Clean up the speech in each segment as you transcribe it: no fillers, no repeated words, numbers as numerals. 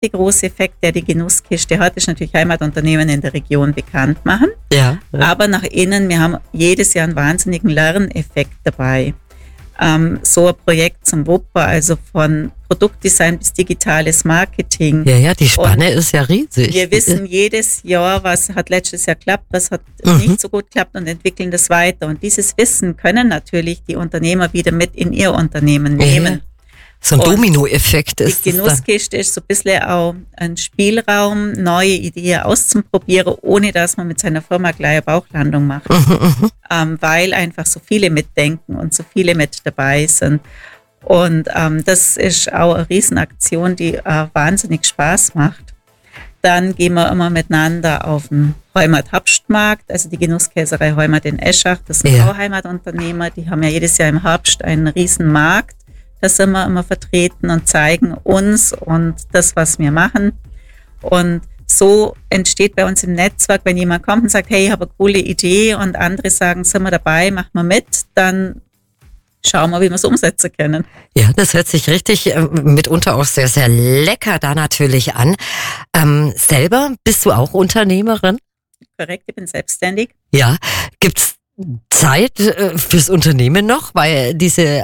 zweite große Effekt, der die Genusskiste hat, ist natürlich Heimatunternehmen in der Region bekannt machen. Ja. Aber nach innen, wir haben jedes Jahr einen wahnsinnigen Lerneffekt dabei. So ein Projekt zum Wupper, also von Produktdesign bis digitales Marketing. Ja, die Spanne ist ja riesig. Wir wissen jedes Jahr, was hat letztes Jahr geklappt, was hat nicht so gut geklappt und entwickeln das weiter. Und dieses Wissen können natürlich die Unternehmer wieder mit in ihr Unternehmen nehmen. So ein Dominoeffekt ist die Genusskiste ist so ein bisschen auch ein Spielraum, neue Ideen auszuprobieren, ohne dass man mit seiner Firma gleich eine Bauchlandung macht. Weil einfach so viele mitdenken und so viele mit dabei sind. Und das ist auch eine Riesenaktion, die wahnsinnig Spaß macht. Dann gehen wir immer miteinander auf den Heumat-Herbstmarkt, also die Genusskäserei Heumat in Eschach, das sind auch Heimatunternehmer, die haben ja jedes Jahr im Herbst einen riesen Markt. Da sind wir immer vertreten und zeigen uns und das, was wir machen. Und so entsteht bei uns im Netzwerk, wenn jemand kommt und sagt, hey, ich habe eine coole Idee und andere sagen, sind wir dabei, machen wir mit, dann schauen wir, wie wir es umsetzen können. Ja, das hört sich richtig mitunter auch sehr, sehr lecker da natürlich an. Selber bist du auch Unternehmerin? Korrekt, ich bin selbstständig. Ja, gibt's Zeit fürs Unternehmen noch, weil diese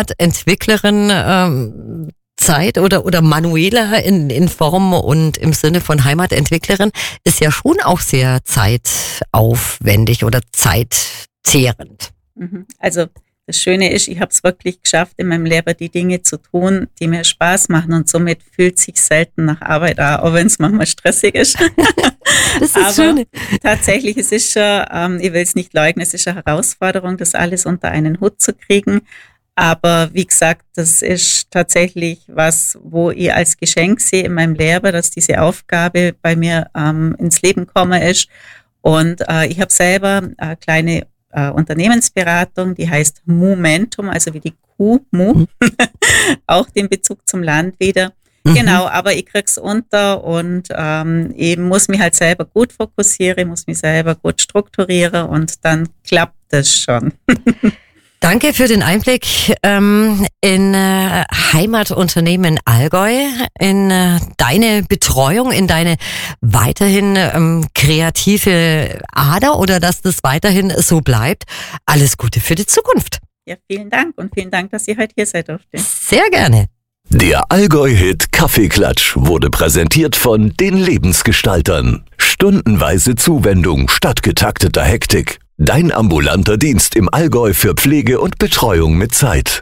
Heimatentwicklerin Zeit oder Manuela in Form und im Sinne von Heimatentwicklerin ist ja schon auch sehr zeitaufwendig oder zeitzehrend. Also das Schöne ist, ich habe es wirklich geschafft, in meinem Leben die Dinge zu tun, die mir Spaß machen und somit fühlt es sich selten nach Arbeit an, auch wenn es manchmal stressig ist. Das ist aber schön. Tatsächlich, es ist schon, ich will es nicht leugnen, es ist eine Herausforderung, das alles unter einen Hut zu kriegen. Aber wie gesagt, das ist tatsächlich was, wo ich als Geschenk sehe in meinem Leben, dass diese Aufgabe bei mir ins Leben gekommen ist. Und ich habe selber eine kleine Unternehmensberatung, die heißt Momentum, also wie die Kuh, Mu, auch den Bezug zum Land wieder. Genau, aber ich krieg's unter und ich muss mich halt selber gut fokussieren, muss mich selber gut strukturieren und dann klappt das schon. Danke für den Einblick in Heimatunternehmen Allgäu, in deine Betreuung, in deine weiterhin kreative Ader oder dass das weiterhin so bleibt. Alles Gute für die Zukunft. Ja, vielen Dank und vielen Dank, dass ihr heute hier seid durfte. Sehr gerne. Der Allgäu-Hit Kaffeeklatsch wurde präsentiert von den Lebensgestaltern. Stundenweise Zuwendung statt getakteter Hektik. Dein ambulanter Dienst im Allgäu für Pflege und Betreuung mit Zeit.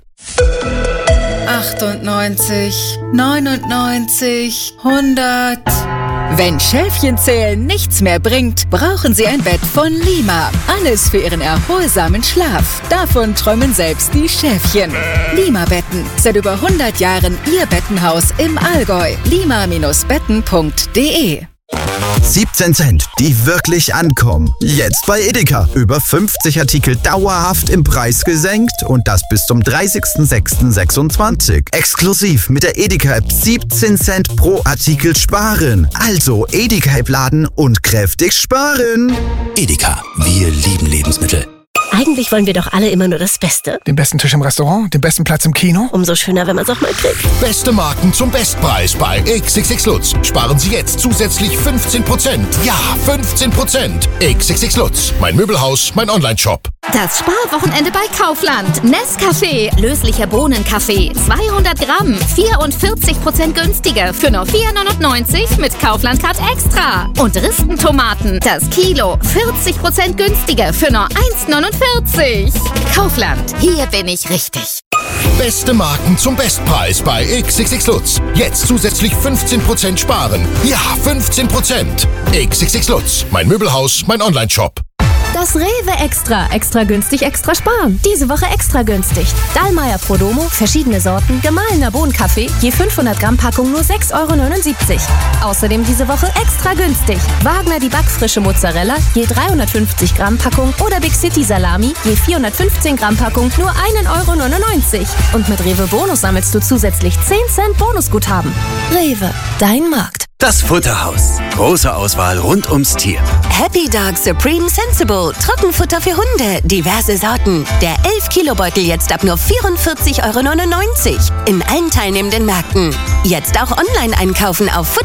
98, 99, 100. Wenn Schäfchenzählen nichts mehr bringt, brauchen Sie ein Bett von Lima. Alles für Ihren erholsamen Schlaf. Davon träumen selbst die Schäfchen. Lima-Betten. Seit über 100 Jahren Ihr Bettenhaus im Allgäu. lima-betten.de 17 Cent, die wirklich ankommen. Jetzt bei Edeka. Über 50 Artikel dauerhaft im Preis gesenkt und das bis zum 30.06.26. Exklusiv mit der Edeka-App 17 Cent pro Artikel sparen. Also Edeka-App laden und kräftig sparen. Edeka, wir lieben Lebensmittel. Eigentlich wollen wir doch alle immer nur das Beste. Den besten Tisch im Restaurant, den besten Platz im Kino. Umso schöner, wenn man es auch mal kriegt. Beste Marken zum Bestpreis bei XXX Lutz. Sparen Sie jetzt zusätzlich 15%. Ja, 15%. XXX Lutz. Mein Möbelhaus, mein Onlineshop. Das Sparwochenende bei Kaufland. Nescafé, löslicher Bohnenkaffee. 200 Gramm, 44% günstiger für nur 4,99 mit Kaufland Card Extra. Und Ristentomaten, das Kilo, 40% günstiger für nur 1,49. Kaufland, hier bin ich richtig. Beste Marken zum Bestpreis bei XXX Lutz. Jetzt zusätzlich 15% sparen. Ja, 15%. XXX Lutz. Mein Möbelhaus, mein Onlineshop. Das Rewe Extra. Extra günstig, extra sparen. Diese Woche extra günstig. Dallmayr Prodomo, verschiedene Sorten, gemahlener Bohnenkaffee, je 500 Gramm Packung nur 6,79 €. Außerdem diese Woche extra günstig. Wagner die backfrische Mozzarella, je 350 Gramm Packung oder Big City Salami, je 415 Gramm Packung nur 1,99 €. Und mit Rewe Bonus sammelst du zusätzlich 10 Cent Bonusguthaben. Rewe, dein Markt. Das Futterhaus. Große Auswahl rund ums Tier. Happy Dog Supreme Sensible. Trockenfutter für Hunde. Diverse Sorten. Der 11-Kilo-Beutel jetzt ab nur 44,99 € in allen teilnehmenden Märkten. Jetzt auch online einkaufen auf